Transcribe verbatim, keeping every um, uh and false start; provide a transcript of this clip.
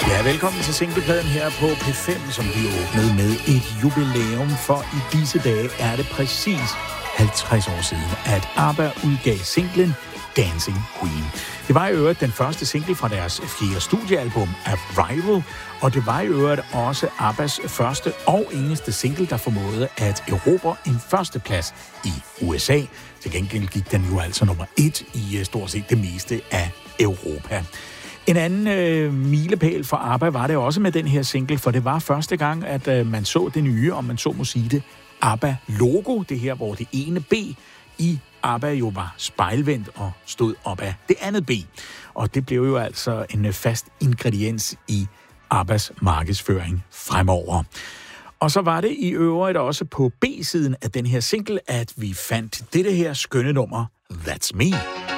Ja, velkommen til singlepladen her på P fem, som vi åbnede med et jubilæum, for i disse dage er det præcis halvtreds år siden, at ABBA udgav singlen Dancing Queen. Det var i øvrigt den første single fra deres fjerde studiealbum Arrival, og det var i øvrigt også ABBAs første og eneste single, der formåede at erobre en førsteplads i U S A. Til gengæld gik den jo altså nummer et i stort set det meste af Europa. En anden øh, milepæl for ABBA var det også med den her single, for det var første gang, at øh, man så det nye, om man så må sige det, ABBA-logo, det her, hvor det ene B i ABBA jo var spejlvendt og stod op af det andet B. Og det blev jo altså en fast ingrediens i ABBAs markedsføring fremover. Og så var det i øvrigt også på B-siden af den her single, at vi fandt dette her skønne nummer, That's Me.